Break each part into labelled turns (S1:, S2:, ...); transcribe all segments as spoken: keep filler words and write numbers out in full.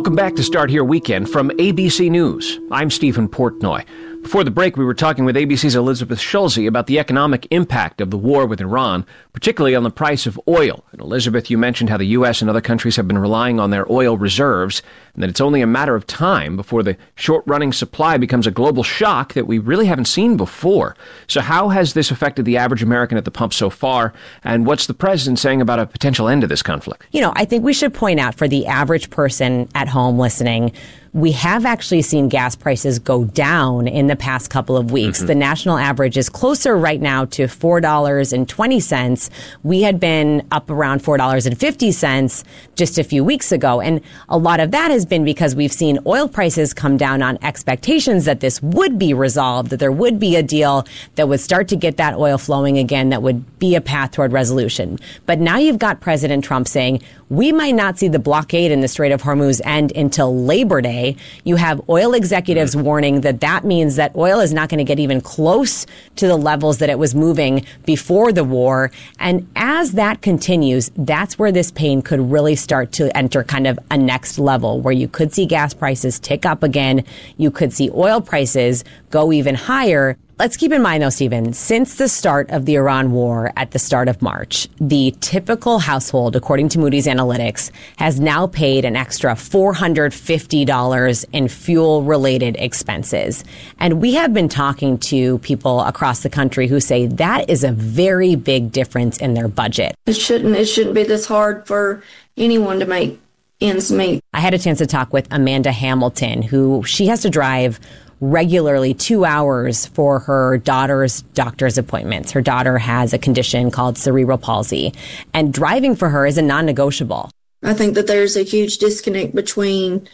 S1: Welcome back to Start Here Weekend from A B C News. I'm Stephen Portnoy. Before the break, we were talking with A B C's Elizabeth Schulze about the economic impact of the war with Iran, particularly on the price of oil. And Elizabeth, you mentioned how the U S and other countries have been relying on their oil reserves, and that it's only a matter of time before the short-running supply becomes a global shock that we really haven't seen before. So how has this affected the average American at the pump so far, and what's the president saying about a potential end to this conflict?
S2: You know, I think we should point out for the average person at home listening, we have actually seen gas prices go down in the past couple of weeks. Mm-hmm. The national average is closer right now to four dollars and twenty cents. We had been up around four dollars and fifty cents just a few weeks ago. And a lot of that has been because we've seen oil prices come down on expectations that this would be resolved, that there would be a deal that would start to get that oil flowing again, that would be a path toward resolution. But now you've got President Trump saying, we might not see the blockade in the Strait of Hormuz end until Labor Day. You have oil executives mm-hmm. warning that that means that oil is not going to get even close to the levels that it was moving before the war. And as that continues, that's where this pain could really start to enter kind of a next level, where you could see gas prices tick up again. You could see oil prices go even higher. Let's keep in mind, though, Stephen, since the start of the Iran war at the start of March, the typical household, according to Moody's Analytics, has now paid an extra four hundred fifty dollars in fuel-related expenses. And we have been talking to people across the country who say that is a very big difference in their budget.
S3: It shouldn't, it shouldn't be this hard for anyone to make ends meet.
S2: I had a chance to talk with Amanda Hamilton, who she has to drive regularly two hours for her daughter's doctor's appointments. Her daughter has a condition called cerebral palsy, and driving for her is a non-negotiable.
S3: I think that there's a huge disconnect between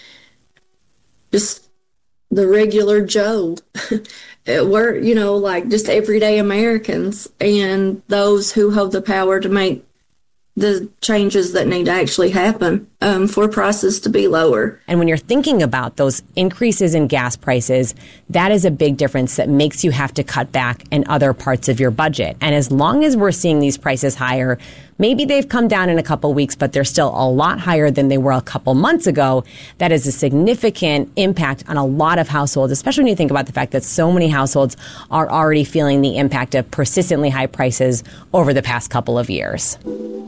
S3: just the regular Joe, we're, you know, like just everyday Americans, and those who hold the power to make the changes that need to actually happen um, for prices to be lower.
S2: And when you're thinking about those increases in gas prices, that is a big difference that makes you have to cut back in other parts of your budget. And as long as we're seeing these prices higher, maybe they've come down in a couple weeks, but they're still a lot higher than they were a couple months ago. That is a significant impact on a lot of households, especially when you think about the fact that so many households are already feeling the impact of persistently high prices over the past couple of years.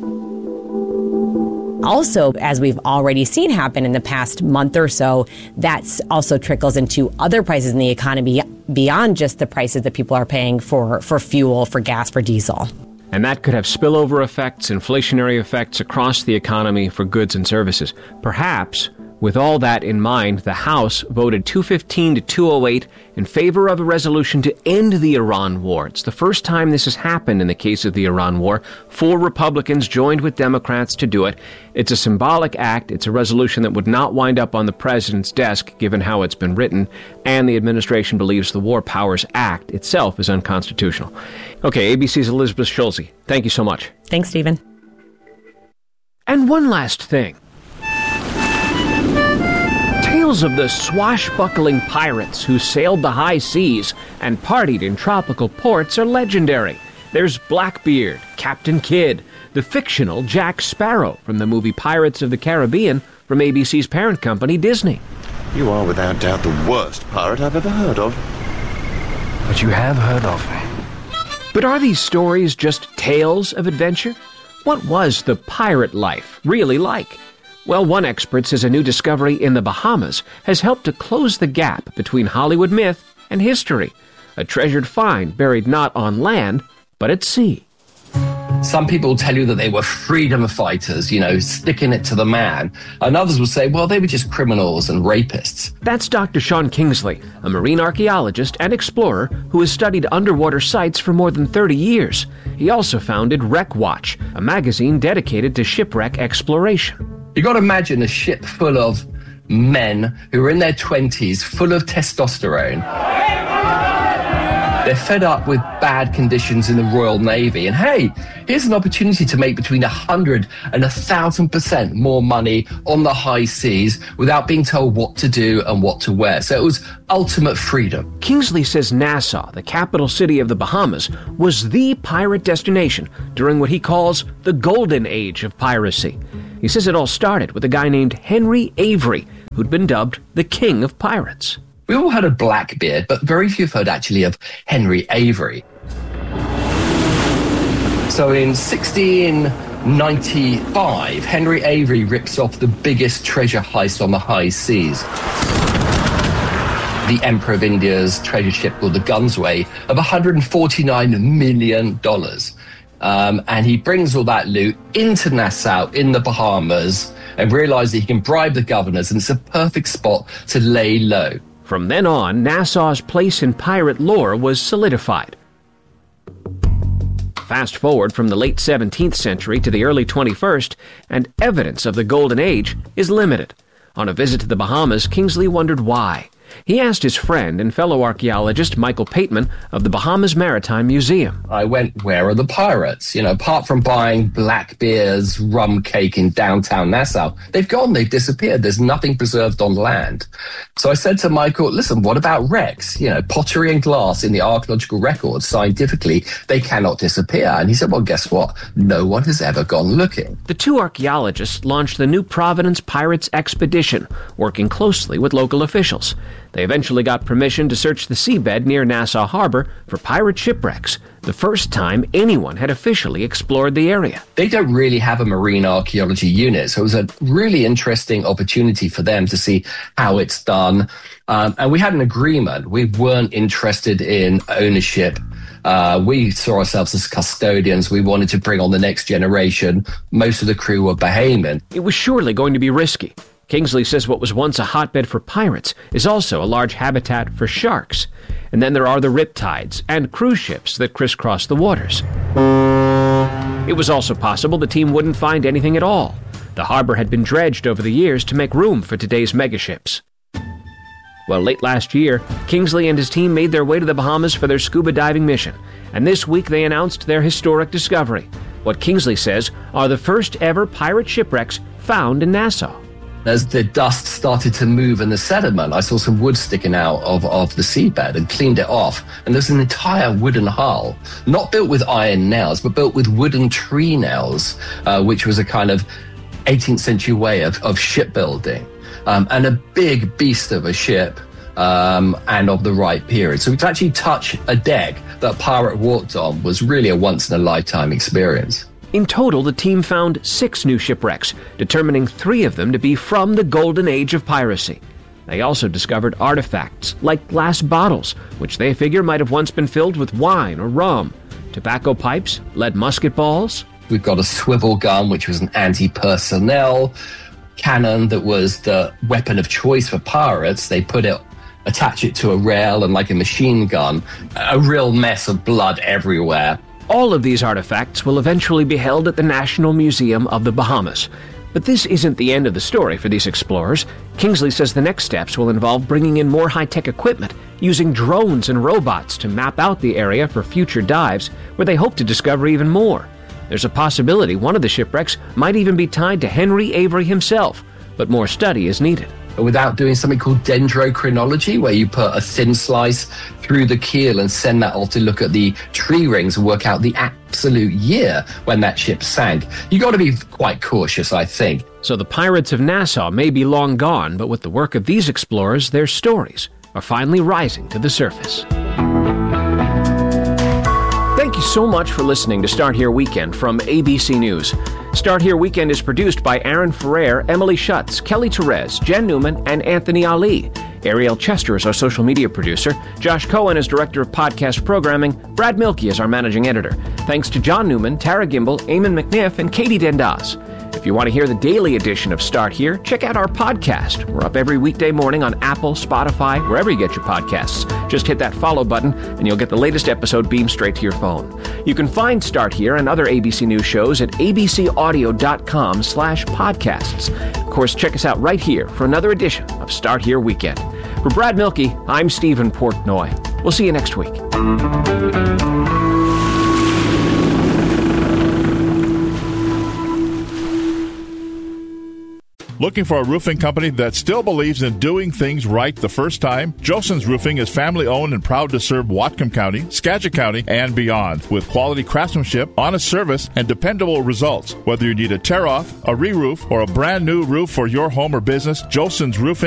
S2: Also, as we've already seen happen in the past month or so, that also trickles into other prices in the economy beyond just the prices that people are paying for, for fuel, for gas, for diesel.
S1: And that could have spillover effects, inflationary effects across the economy for goods and services. Perhaps, with all that in mind, the House voted two fifteen to two oh eight in favor of a resolution to end the Iran war. It's the first time this has happened in the case of the Iran war. Four Republicans joined with Democrats to do it. It's a symbolic act. It's a resolution that would not wind up on the president's desk, given how it's been written, and the administration believes the War Powers Act itself is unconstitutional. Okay, A B C's Elizabeth Schulze, thank you so much.
S2: Thanks, Stephen.
S1: And one last thing. Tales of the swashbuckling pirates who sailed the high seas and partied in tropical ports are legendary. There's Blackbeard, Captain Kidd, the fictional Jack Sparrow from the movie Pirates of the Caribbean from A B C's parent company, Disney.
S4: You are without doubt the worst pirate I've ever heard of.
S5: But you have heard of me.
S1: But are these stories just tales of adventure? What was the pirate life really like? Well, one expert says a new discovery in the Bahamas has helped to close the gap between Hollywood myth and history. A treasured find buried not on land, but at sea.
S6: Some people tell you that they were freedom fighters, you know, sticking it to the man. And others will say, well, they were just criminals and rapists.
S1: That's Doctor Sean Kingsley, a marine archaeologist and explorer who has studied underwater sites for more than thirty years. He also founded Wreck Watch, a magazine dedicated to shipwreck exploration.
S6: You got to imagine a ship full of men who are in their twenties, full of testosterone. They're fed up with bad conditions in the Royal Navy. And hey, here's an opportunity to make between one hundred and one thousand percent more money on the high seas without being told what to do and what to wear. So it was ultimate freedom.
S1: Kingsley says Nassau, the capital city of the Bahamas, was the pirate destination during what he calls the golden age of piracy. He says it all started with a guy named Henry Avery, who'd been dubbed the King of Pirates.
S6: We all heard of Blackbeard, but very few have heard actually of Henry Avery. So in sixteen ninety-five, Henry Avery rips off the biggest treasure heist on the high seas. The Emperor of India's treasure ship called the Gunsway of one hundred forty-nine million dollars. Um, and he brings all that loot into Nassau in the Bahamas and realizes that he can bribe the governors, and it's a perfect spot to lay low.
S1: From then on, Nassau's place in pirate lore was solidified. Fast forward from the late seventeenth century to the early twenty-first, and evidence of the Golden Age is limited. On a visit to the Bahamas, Kingsley wondered why. He asked his friend and fellow archaeologist Michael Pateman of the Bahamas Maritime Museum.
S6: I went, where are the pirates? You know, apart from buying Blackbeard's rum cake in downtown Nassau, they've gone, they've disappeared. There's nothing preserved on land. So I said to Michael, listen, what about wrecks? You know, pottery and glass in the archaeological records, scientifically, they cannot disappear. And he said, well, guess what? No one has ever gone looking.
S1: The two archaeologists launched the New Providence Pirates Expedition, working closely with local officials. They eventually got permission to search the seabed near Nassau Harbor for pirate shipwrecks, the first time anyone had officially explored the area.
S6: They don't really have a marine archaeology unit, so it was a really interesting opportunity for them to see how it's done. Um, and we had an agreement. We weren't interested in ownership. Uh, we saw ourselves as custodians. We wanted to bring on the next generation. Most of the crew were Bahamian.
S1: It was surely going to be risky. Kingsley says what was once a hotbed for pirates is also a large habitat for sharks. And then there are the riptides and cruise ships that crisscross the waters. It was also possible the team wouldn't find anything at all. The harbor had been dredged over the years to make room for today's megaships. Well, late last year, Kingsley and his team made their way to the Bahamas for their scuba diving mission. And this week they announced their historic discovery. What Kingsley says are the first ever pirate shipwrecks found in Nassau.
S6: As the dust started to move in the sediment, I saw some wood sticking out of, of the seabed and cleaned it off. And there's an entire wooden hull, not built with iron nails, but built with wooden tree nails, uh, which was a kind of eighteenth century way of, of shipbuilding. Um, and a big beast of a ship, um, and of the right period. So to actually touch a deck that a pirate walked on was really a once-in-a-lifetime experience.
S1: In total, the team found six new shipwrecks, determining three of them to be from the golden age of piracy. They also discovered artifacts like glass bottles, which they figure might have once been filled with wine or rum, tobacco pipes, lead musket balls.
S6: We've got a swivel gun, which was an anti-personnel cannon that was the weapon of choice for pirates. They put it, attach it to a rail and like a machine gun, a real mess of blood everywhere.
S1: All of these artifacts will eventually be held at the National Museum of the Bahamas. But this isn't the end of the story for these explorers. Kingsley says the next steps will involve bringing in more high-tech equipment, using drones and robots to map out the area for future dives, where they hope to discover even more. There's a possibility one of the shipwrecks might even be tied to Henry Avery himself, but more study is needed.
S6: Without doing something called dendrochronology, where you put a thin slice through the keel and send that off to look at the tree rings and work out the absolute year when that ship sank. You got to be quite cautious, I think.
S1: So the pirates of Nassau may be long gone, but with the work of these explorers, their stories are finally rising to the surface. Thank you so much for listening to Start Here Weekend from A B C News. Start Here Weekend is produced by Aaron Ferrer, Emily Schutz, Kelly Therese, Jen Newman, and Anthony Ali. Ariel Chester is our social media producer. Josh Cohen is director of podcast programming. Brad Milkey is our managing editor. Thanks to John Newman, Tara Gimbel, Eamon McNiff, and Katie Dendas. If you want to hear the daily edition of Start Here, check out our podcast. We're up every weekday morning on Apple, Spotify, wherever you get your podcasts. Just hit that follow button and you'll get the latest episode beamed straight to your phone. You can find Start Here and other A B C News shows at abcaudio.com slash podcasts. Of course, check us out right here for another edition of Start Here Weekend. For Brad Milkey, I'm Stephen Portnoy. We'll see you next week.
S7: Looking for a roofing company that still believes in doing things right the first time? Joson's Roofing is family-owned and proud to serve Whatcom County, Skagit County, and beyond with quality craftsmanship, honest service, and dependable results. Whether you need a tear-off, a re-roof, or a brand-new roof for your home or business, Joson's Roofing